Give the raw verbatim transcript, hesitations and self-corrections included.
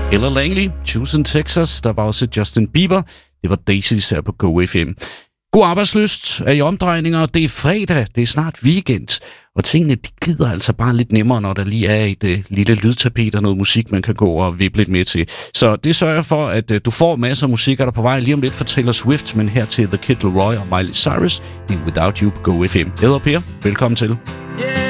Ella Langley, Choose in Texas. Der var også Justin Bieber. Det var Daisies her på Go F M. God arbejdslyst er i omdrejninger. Det er fredag. Det er snart weekend. Og tingene, de glider altså bare lidt nemmere, når der lige er et uh, lille lydtapet og noget musik, man kan gå og vippe lidt med til. Så det sørger for, at uh, du får masser af musik, der på vej lige om lidt for Taylor Swift, men her til The Kid Laroi og Miley Cyrus. Det er Without You på Go F M. Jeg hedder Per. Velkommen til.